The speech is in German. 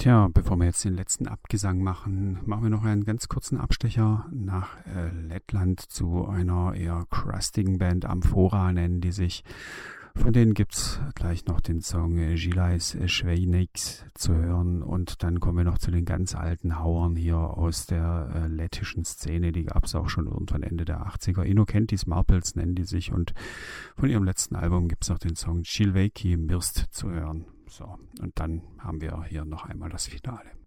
Tja, bevor wir jetzt den letzten Abgesang machen, machen wir noch einen ganz kurzen Abstecher nach Lettland zu einer eher crustigen Band. Amphora nennen die sich. Von denen gibt's gleich noch den Song Žilais Švejnieks zu hören. Und dann kommen wir noch zu den ganz alten Hauern hier aus der lettischen Szene. Die gab's auch schon irgendwann Ende der 80er. Innocentis Marpels nennen die sich. Und von ihrem letzten Album gibt's noch den Song Čilveiki Mirst zu hören. So, und dann haben wir hier noch einmal das Finale.